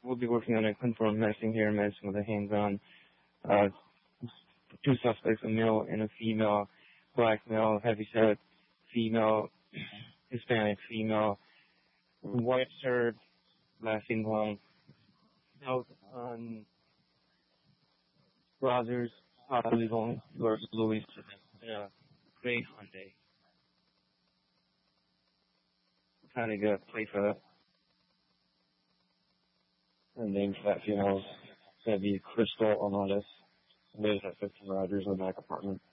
we'll be working on a confirmed missing here, missing with a handgun. Two suspects, a male and a female, black male, heavyset, female, Hispanic female, white shirt, lasting long, out on Rogers, possibly going towards Louis in a gray Hyundai. Kind of got play for that. And name for that female is going to be Crystal Armadas. Lives at 15 Rogers in the back apartment.